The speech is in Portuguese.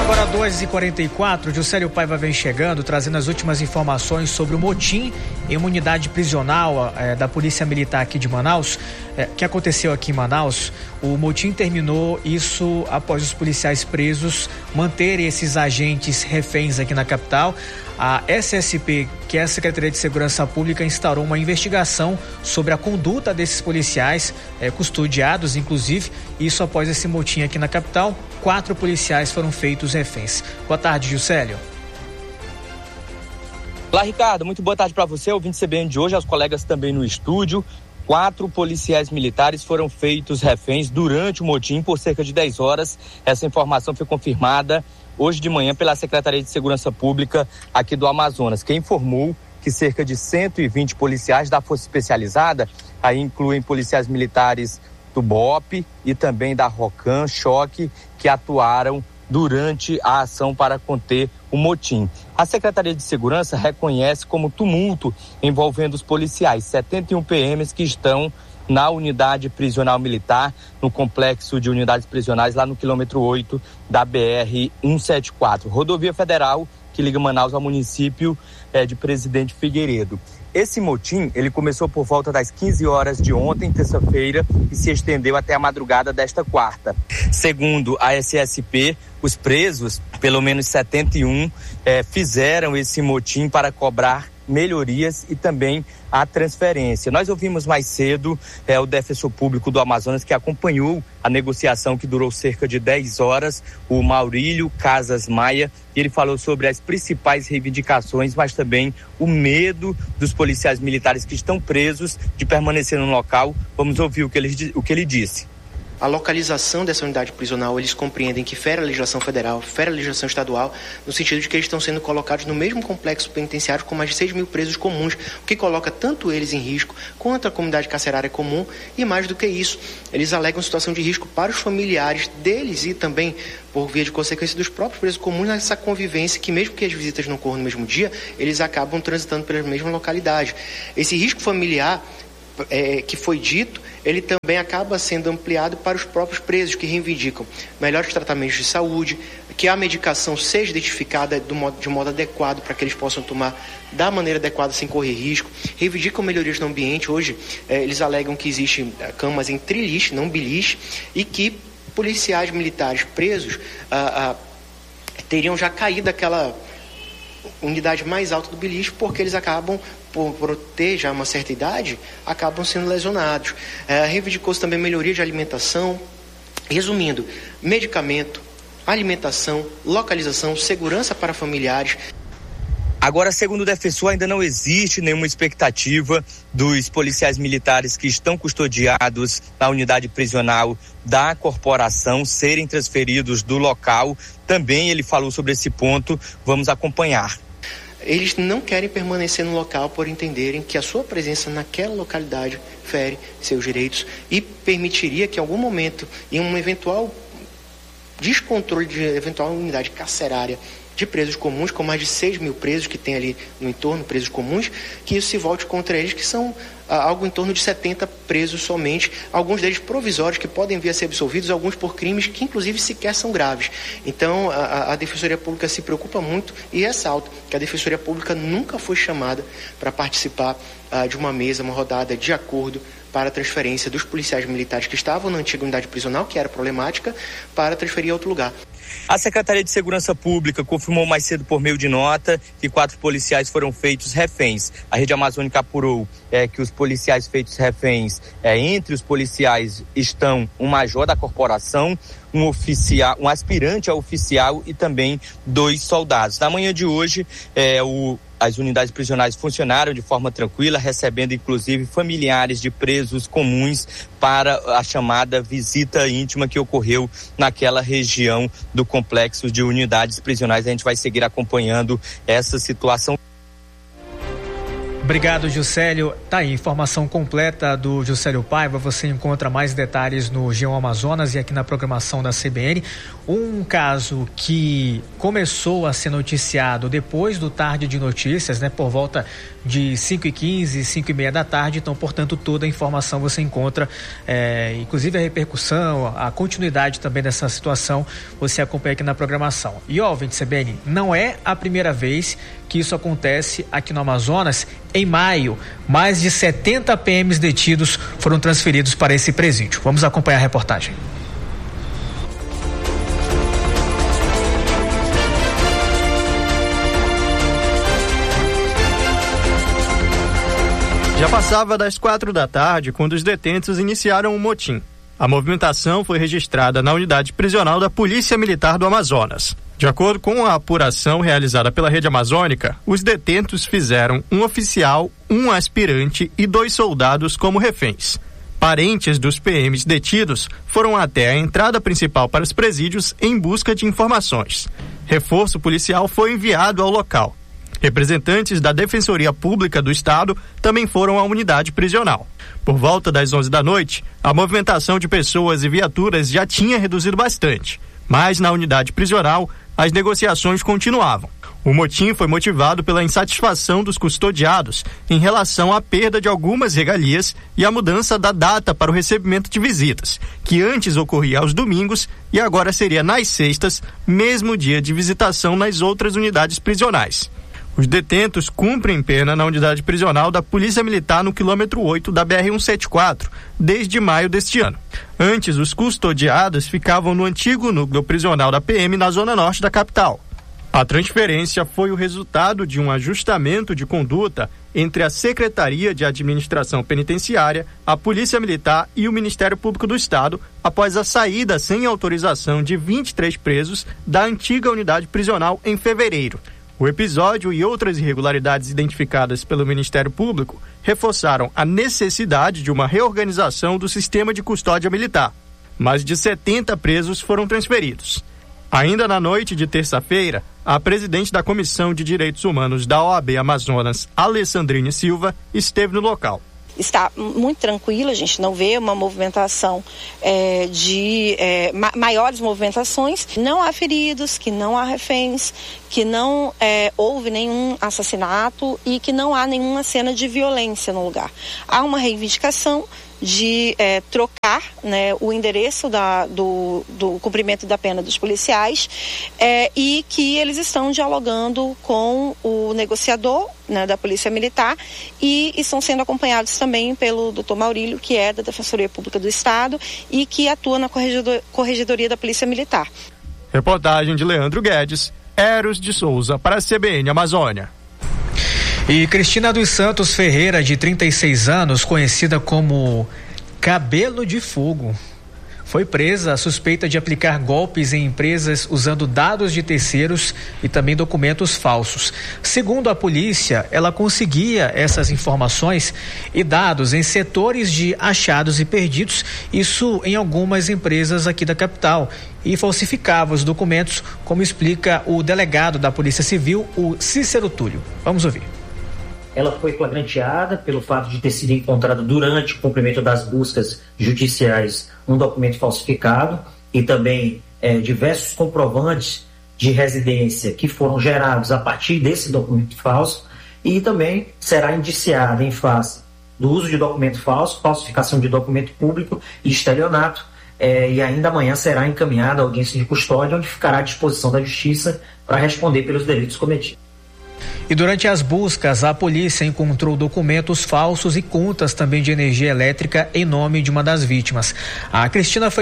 Agora 2h44, Juscelio Paiva vem chegando, trazendo as últimas informações sobre o motim em uma unidade prisional da Polícia Militar aqui de Manaus, que aconteceu aqui em Manaus. O motim terminou isso após os policiais presos manterem esses agentes reféns aqui na capital. A SSP, que é a Secretaria de Segurança Pública, instaurou uma investigação sobre a conduta desses policiais, custodiados, inclusive, isso após esse motim aqui na capital. 4 policiais foram feitos reféns. Boa tarde, Juscelio. Olá, Ricardo. Muito boa tarde para você, ouvinte CBN de hoje, aos colegas também no estúdio. 4 policiais militares foram feitos reféns durante o motim por cerca de 10 horas. Essa informação foi confirmada hoje de manhã pela Secretaria de Segurança Pública aqui do Amazonas, que informou que cerca de 120 policiais da Força Especializada, aí incluem policiais militares do BOP e também da ROCAM, Choque, que atuaram durante a ação para conter o motim. A Secretaria de Segurança reconhece como tumulto envolvendo os policiais, 71 PMs que estão na unidade prisional militar, no complexo de unidades prisionais, lá no quilômetro 8 da BR-174, rodovia federal que liga Manaus ao município de Presidente Figueiredo. Esse motim, ele começou por volta das 15 horas de ontem, terça-feira, e se estendeu até a madrugada desta quarta. Segundo a SSP, os presos, pelo menos 71, fizeram esse motim para cobrar melhorias e também a transferência. Nós ouvimos mais cedo o defensor público do Amazonas, que acompanhou a negociação que durou cerca de 10 horas, o Maurílio Casas Maia, e ele falou sobre as principais reivindicações, mas também o medo dos policiais militares que estão presos de permanecer no local. Vamos ouvir o que ele disse. A localização dessa unidade prisional, eles compreendem que fere a legislação federal, fere a legislação estadual, no sentido de que eles estão sendo colocados no mesmo complexo penitenciário com mais de 6 mil presos comuns, o que coloca tanto eles em risco quanto a comunidade carcerária comum, e mais do que isso, eles alegam situação de risco para os familiares deles e também, por via de consequência, dos próprios presos comuns nessa convivência que, mesmo que as visitas não ocorram no mesmo dia, eles acabam transitando pela mesma localidade. Esse risco familiar que foi dito, ele também acaba sendo ampliado para os próprios presos, que reivindicam melhores tratamentos de saúde, que a medicação seja identificada de modo adequado para que eles possam tomar da maneira adequada sem correr risco, reivindicam melhorias no ambiente. Hoje eles alegam que existem camas em triliche, não biliche, e que policiais militares presos teriam já caído daquela unidade mais alta do biliche, porque eles acabam, por ter já uma certa idade, acabam sendo lesionados. Reivindicou-se também melhoria de alimentação. Resumindo, medicamento, alimentação, localização, segurança para familiares. Agora, segundo o defensor, ainda não existe nenhuma expectativa dos policiais militares que estão custodiados na unidade prisional da corporação serem transferidos do local. Também ele falou sobre esse ponto, vamos acompanhar. Eles não querem permanecer no local por entenderem que a sua presença naquela localidade fere seus direitos e permitiria que em algum momento, em um eventual descontrole de eventual unidade carcerária de presos comuns, com mais de 6 mil presos que tem ali no entorno, presos comuns, que isso se volte contra eles, que são algo em torno de 70 presos somente, alguns deles provisórios que podem vir a ser absolvidos, alguns por crimes que inclusive sequer são graves. Então a Defensoria Pública se preocupa muito e ressalta que a Defensoria Pública nunca foi chamada para participar de uma mesa, uma rodada de acordo para a transferência dos policiais militares que estavam na antiga unidade prisional, que era problemática, para transferir a outro lugar. A Secretaria de Segurança Pública confirmou mais cedo por meio de nota que 4 policiais foram feitos reféns. A Rede Amazônica apurou que os policiais feitos reféns, entre os policiais estão um major da corporação, um oficial, um aspirante a oficial e também 2 soldados. Na manhã de hoje, as unidades prisionais funcionaram de forma tranquila, recebendo inclusive familiares de presos comuns para a chamada visita íntima que ocorreu naquela região do complexo de unidades prisionais. A gente vai seguir acompanhando essa situação. Obrigado, Juscelio. Tá aí, informação completa do Juscelio Paiva. Você encontra mais detalhes no G1 Amazonas e aqui na programação da CBN. Um caso que começou a ser noticiado depois do Tarde de Notícias, né, por volta de 5h15, 5h30 da tarde. Então, portanto, toda a informação você encontra, inclusive a repercussão, a continuidade também dessa situação, você acompanha aqui na programação. E, ó, ouvinte CBN, não é a primeira vez que isso acontece aqui no Amazonas. Em maio, mais de 70 PMs detidos foram transferidos para esse presídio. Vamos acompanhar a reportagem. Já passava das 4 da tarde quando os detentos iniciaram um motim. A movimentação foi registrada na unidade prisional da Polícia Militar do Amazonas. De acordo com a apuração realizada pela Rede Amazônica, os detentos fizeram um oficial, um aspirante e 2 soldados como reféns. Parentes dos PMs detidos foram até a entrada principal para os presídios em busca de informações. Reforço policial foi enviado ao local. Representantes da Defensoria Pública do Estado também foram à unidade prisional. Por volta das 11 da noite, a movimentação de pessoas e viaturas já tinha reduzido bastante, mas na unidade prisional, as negociações continuavam. O motim foi motivado pela insatisfação dos custodiados em relação à perda de algumas regalias e a mudança da data para o recebimento de visitas, que antes ocorria aos domingos e agora seria nas sextas, mesmo dia de visitação nas outras unidades prisionais. Os detentos cumprem pena na unidade prisional da Polícia Militar no quilômetro 8 da BR-174, desde maio deste ano. Antes, os custodiados ficavam no antigo núcleo prisional da PM na zona norte da capital. A transferência foi o resultado de um ajustamento de conduta entre a Secretaria de Administração Penitenciária, a Polícia Militar e o Ministério Público do Estado, após a saída sem autorização de 23 presos da antiga unidade prisional em fevereiro. O episódio e outras irregularidades identificadas pelo Ministério Público reforçaram a necessidade de uma reorganização do sistema de custódia militar. Mais de 70 presos foram transferidos. Ainda na noite de terça-feira, a presidente da Comissão de Direitos Humanos da OAB Amazonas, Alessandrine Silva, esteve no local. Está muito tranquilo, a gente não vê uma movimentação maiores movimentações. Não há feridos, que não há reféns, que não houve nenhum assassinato e que não há nenhuma cena de violência no lugar. Há uma reivindicação de trocar, né, o endereço do cumprimento da pena dos policiais e que eles estão dialogando com o negociador, né, da Polícia Militar e estão sendo acompanhados também pelo Dr. Maurílio, que é da Defensoria Pública do Estado e que atua na Corregedoria da Polícia Militar. Reportagem de Leandro Guedes, Eros de Souza para a CBN Amazônia. E Cristina dos Santos Ferreira, de 36 anos, conhecida como Cabelo de Fogo, foi presa suspeita de aplicar golpes em empresas usando dados de terceiros e também documentos falsos. Segundo a polícia, ela conseguia essas informações e dados em setores de achados e perdidos, isso em algumas empresas aqui da capital, e falsificava os documentos, como explica o delegado da Polícia Civil, o Cícero Túlio. Vamos ouvir. Ela foi flagranteada pelo fato de ter sido encontrado durante o cumprimento das buscas judiciais um documento falsificado e também diversos comprovantes de residência que foram gerados a partir desse documento falso, e também será indiciada em face do uso de documento falso, falsificação de documento público e estelionato, e ainda amanhã será encaminhada à audiência de custódia, onde ficará à disposição da Justiça para responder pelos delitos cometidos. E durante as buscas, a polícia encontrou documentos falsos e contas também de energia elétrica em nome de uma das vítimas. A Cristina foi